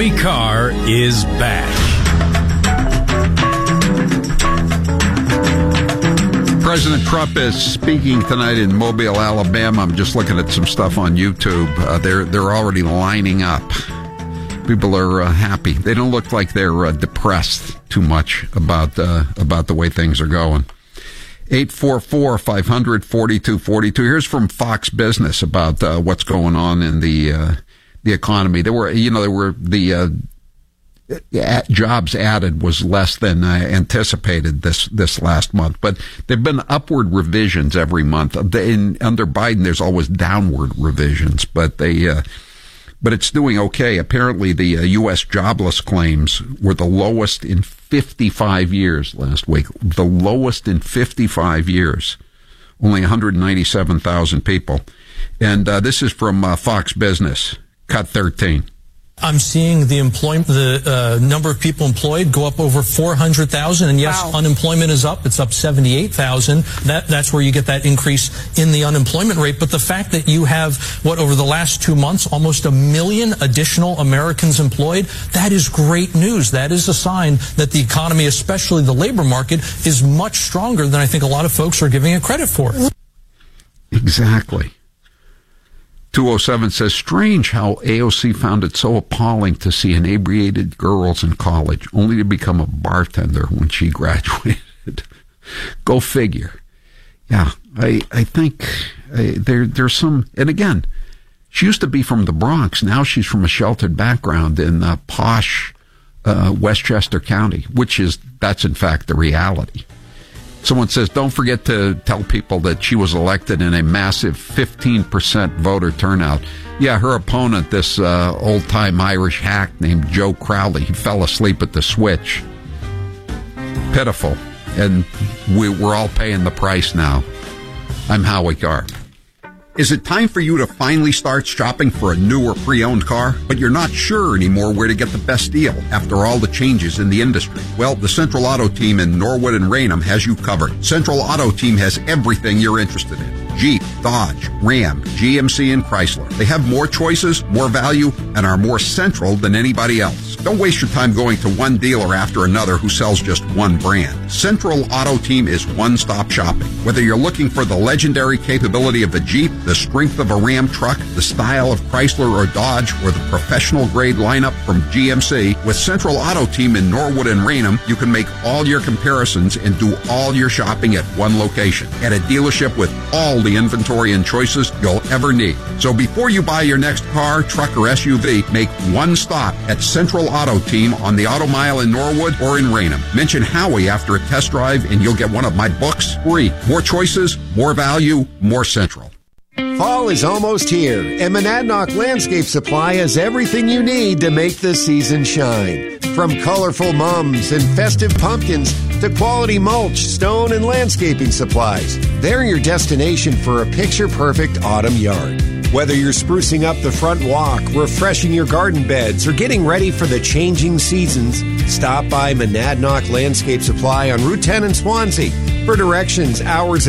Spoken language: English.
Howie Carr is back. President Trump is speaking tonight in Mobile, Alabama. I'm just looking at some stuff on YouTube. They're already lining up. People are happy. They don't look like they're depressed too much about the way things are going. 844-500-4242. Here's from Fox Business about what's going on in the economy. Jobs added was less than anticipated this last month, but there've been upward revisions every month. Under Biden, there's always downward revisions, but it's doing okay. Apparently, the U.S. jobless claims were the lowest in 55 years last week. The lowest in 55 years. Only 197,000 people. And this is from Fox Business, cut 13. I'm seeing the number of people employed go up over 400,000, and yes, wow. Unemployment is up. It's up 78,000. That's where you get that increase in the unemployment rate. But the fact that you have, over the last 2 months, almost 1 million additional Americans employed, that is great news. That is a sign that the economy, especially the labor market, is much stronger than I think a lot of folks are giving it credit for. Exactly. 207 says, strange how AOC found it so appalling to see inebriated girls in college, only to become a bartender when she graduated. Go figure. Yeah, I think there's some, and again, she used to be from the Bronx. Now she's from a sheltered background in posh Westchester County, that's in fact the reality. Someone says, don't forget to tell people that she was elected in a massive 15% voter turnout. Yeah, her opponent, this old-time Irish hack named Joe Crowley, he fell asleep at the switch. Pitiful. And we're all paying the price now. I'm Howie Carr. Is it time for you to finally start shopping for a new or pre-owned car, but you're not sure anymore where to get the best deal after all the changes in the industry? Well, the Central Auto Team in Norwood and Raynham has you covered. Central Auto Team has everything you're interested in. Jeep, Dodge, Ram, GMC, and Chrysler. They have more choices, more value, and are more central than anybody else. Don't waste your time going to one dealer after another who sells just one brand. Central Auto Team is one-stop shopping. Whether you're looking for the legendary capability of a Jeep, the strength of a Ram truck, the style of Chrysler or Dodge, or the professional-grade lineup from GMC, with Central Auto Team in Norwood and Raynham, you can make all your comparisons and do all your shopping at one location, at a dealership with all the inventory and choices you'll ever need. So before you buy your next car, truck, or SUV, make one stop at Central Auto Team on the Auto Mile in Norwood or in Raynham. Mention Howie after a test drive and you'll get one of my books free. More choices, more value, more Central. Fall is almost here, and Monadnock Landscape Supply has everything you need to make the season shine. From colorful mums and festive pumpkins to quality mulch, stone, and landscaping supplies, they're your destination for a picture-perfect autumn yard. Whether you're sprucing up the front walk, refreshing your garden beds, or getting ready for the changing seasons, stop by Monadnock Landscape Supply on Route 10 in Swansea. For directions, hours,